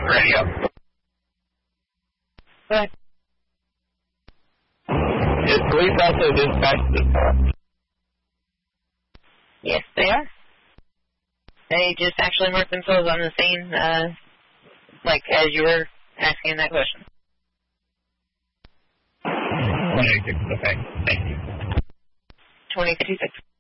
Radio. What? Is police also dispatched this far? Yes, they are. They just actually marked themselves on the scene, as you were asking that question. 186 is okay. Thank you. 2056.